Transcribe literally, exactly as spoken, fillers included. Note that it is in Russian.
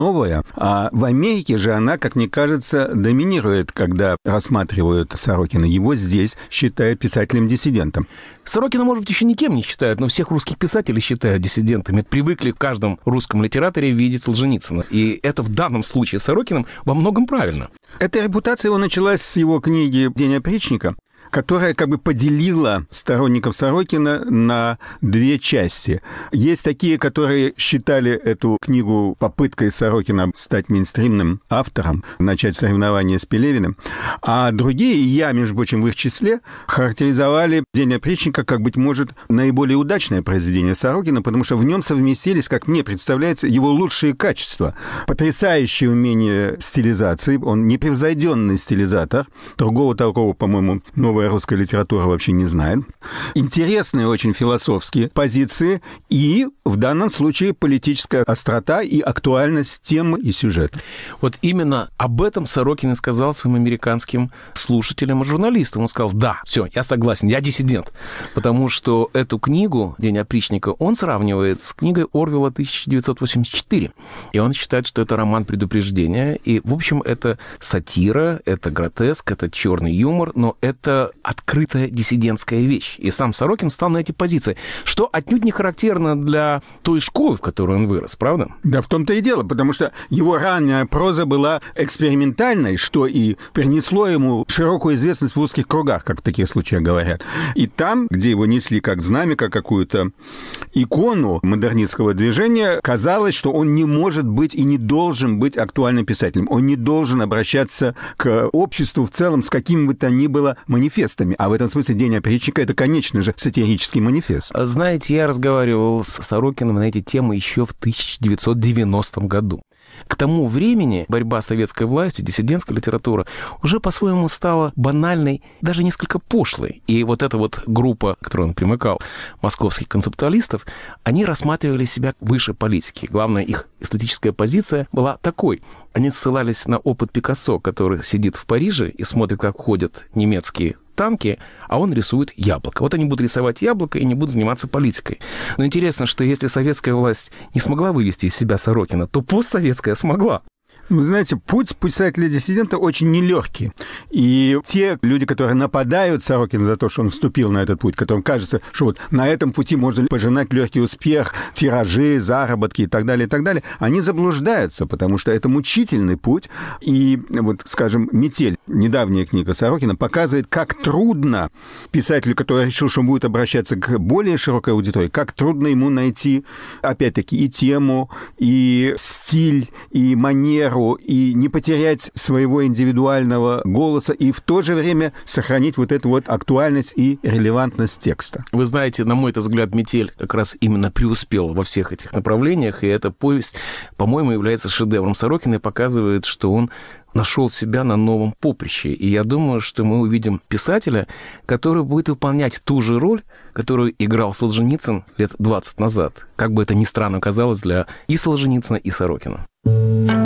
новая. А в Америке же она, как мне кажется, доминирует, когда рассматривают Сорокина. Его здесь считают писателем-диссидентом. Сорокина, может быть, еще никем не считают, но всех русских писателей считают диссидентами. Привыкли в каждом русском литераторе видеть Солженицына. И это в данном случае с Сорокиным во многом правильно. Эта репутация его началась с его книги «День опричника», которая как бы поделила сторонников Сорокина на две части. Есть такие, которые считали эту книгу попыткой Сорокина стать мейнстримным автором, начать соревнования с Пелевиным, а другие, и я, между прочим, в их числе, характеризовали «День опричника» как, быть может, наиболее удачное произведение Сорокина, потому что в нем совместились, как мне представляется, его лучшие качества. Потрясающее умение стилизации, он непревзойденный стилизатор, другого такого, по-моему, нового русская литература вообще не знает. Интересные очень философские позиции и, в данном случае, политическая острота и актуальность темы и сюжета. Вот именно об этом Сорокин и сказал своим американским слушателям и журналистам. Он сказал: да, все, я согласен, я диссидент. Потому что эту книгу «День опричника» он сравнивает с книгой Орвелла тысяча девятьсот восемьдесят четыре. И он считает, что это роман предупреждения. И, в общем, это сатира, это гротеск, это черный юмор, но это открытая диссидентская вещь. И сам Сорокин встал на эти позиции, что отнюдь не характерно для той школы, в которой он вырос, правда? Да, в том-то и дело, потому что его ранняя проза была экспериментальной, что и принесло ему широкую известность в узких кругах, как в таких случаях говорят. И там, где его несли как знамя, как какую-то икону модернистского движения, казалось, что он не может быть и не должен быть актуальным писателем. Он не должен обращаться к обществу в целом с каким бы то ни было манифестом. А в этом смысле «День опричника» — это, конечно же, сатирический манифест. Знаете, я разговаривал с Сорокиным на эти темы еще в тысяча девятьсот девяностом году. К тому времени борьба советской власти, диссидентская литература уже по-своему стала банальной, даже несколько пошлой. И вот эта вот группа, к которой он примыкал, московских концептуалистов, они рассматривали себя выше политики. Главная их эстетическая позиция была такой. Они ссылались на опыт Пикассо, который сидит в Париже и смотрит, как ходят немецкие танки, а он рисует яблоко. Вот они будут рисовать яблоко и не будут заниматься политикой. Но интересно, что если советская власть не смогла вывести из себя Сорокина, то постсоветская смогла. Вы знаете, путь писателя-диссидента очень нелегкий. И те люди, которые нападают Сорокина за то, что он вступил на этот путь, которым кажется, что вот на этом пути можно пожинать легкий успех, тиражи, заработки и так далее, и так далее, они заблуждаются, потому что это мучительный путь. И вот, скажем, «Метель», недавняя книга Сорокина, показывает, как трудно писателю, который решил, что он будет обращаться к более широкой аудитории, как трудно ему найти, опять-таки, и тему, и стиль, и манеру, и не потерять своего индивидуального голоса, и в то же время сохранить вот эту вот актуальность и релевантность текста. Вы знаете, на мой взгляд, «Метель» как раз именно преуспел во всех этих направлениях, и эта повесть, по-моему, является шедевром Сорокина и показывает, что он нашел себя на новом поприще. И я думаю, что мы увидим писателя, который будет выполнять ту же роль, которую играл Солженицын лет двадцать назад. Как бы это ни странно казалось для и Солженицына, и Сорокина.